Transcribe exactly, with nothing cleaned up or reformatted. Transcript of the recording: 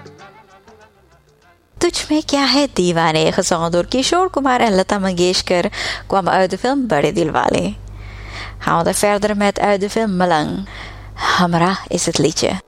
तुझ में क्या है दीवाने gezongen door Kishore Kumar en Lata Mangeshkar kwam uit de film Bade Dilwale. Gaan we dan verder met uit de film Malang. Hamra is het liedje.